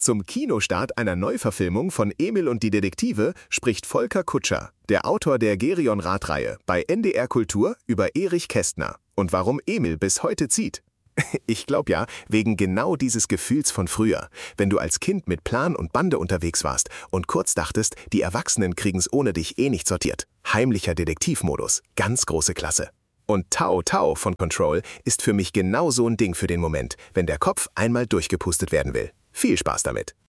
Zum Kinostart einer Neuverfilmung von Emil und die Detektive spricht Volker Kutscher, der Autor der Gerion-Rath-Reihe, bei NDR Kultur über Erich Kästner und warum Emil bis heute zieht. Ich glaube ja, wegen genau dieses Gefühls von früher, wenn du als Kind mit Plan und Bande unterwegs warst und kurz dachtest, die Erwachsenen kriegen's ohne dich eh nicht sortiert. Heimlicher Detektivmodus, ganz große Klasse. Und Tau Tau von Control ist für mich genau so ein Ding für den Moment, wenn der Kopf einmal durchgepustet werden will. Viel Spaß damit!